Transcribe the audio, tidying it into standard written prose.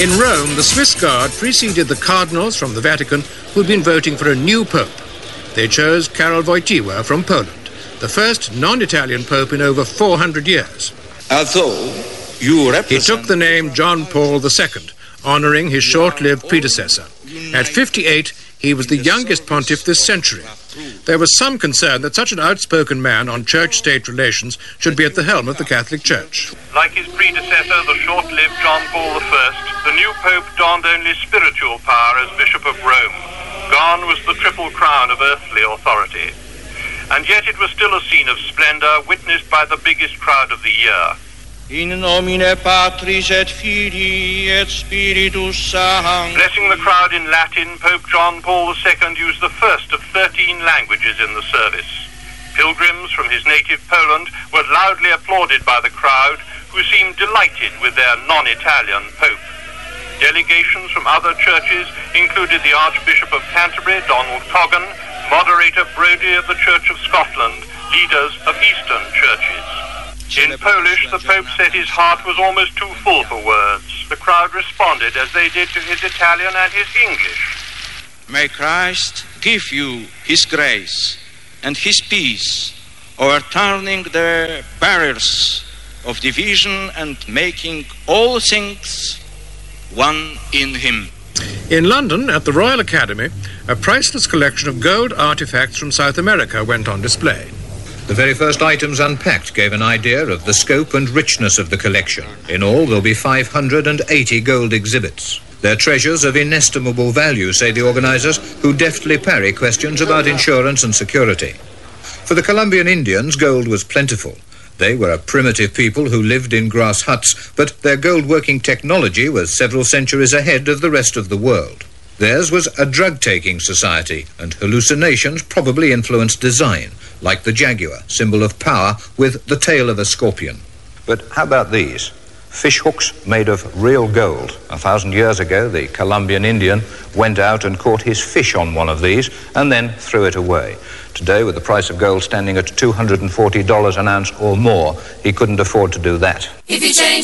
In Rome, the Swiss Guard preceded the cardinals from the Vatican who'd been voting for a new pope. They chose Karol Wojtyła from Poland, the first non-Italian pope in over 400 years. He took the name John Paul II, honouring his short-lived predecessor. At 58, he was the youngest pontiff this century. There was some concern that such an outspoken man on church-state relations should be at the helm of the Catholic Church. Like his predecessor, the short-lived John Paul I, the new pope donned only spiritual power as Bishop of Rome. Gone was the triple crown of earthly authority. And yet it was still a scene of splendour witnessed by the biggest crowd of the year. In nomine Patris et Filii et Spiritus Sancti. Blessing the crowd in Latin, Pope John Paul II used the first of 13 languages in the service. Pilgrims from his native Poland were loudly applauded by the crowd, who seemed delighted with their non-Italian pope. Delegations from other churches included the Archbishop of Canterbury, Donald Coggan, Moderator Brodie of the Church of Scotland, leaders of Eastern churches. In Polish, the Pope said his heart was almost too full for words. The crowd responded as they did to his Italian and his English. May Christ give you his grace and his peace, overturning the barriers of division and making all things one in him. In London, at the Royal Academy, a priceless collection of gold artifacts from South America went on display. The very first items unpacked gave an idea of the scope and richness of the collection. In all, there'll be 580 gold exhibits. They're treasures of inestimable value, say the organisers, who deftly parry questions about insurance and security. For the Colombian Indians, gold was plentiful. They were a primitive people who lived in grass huts, but their gold-working technology was several centuries ahead of the rest of the world. Theirs was a drug-taking society, and hallucinations probably influenced design, like the jaguar, symbol of power, with the tail of a scorpion. But how about these? Fish hooks made of real gold. 1,000 years ago, the Colombian Indian went out and caught his fish on one of these and then threw it away. Today, with the price of gold standing at $240 an ounce or more, he couldn't afford to do that.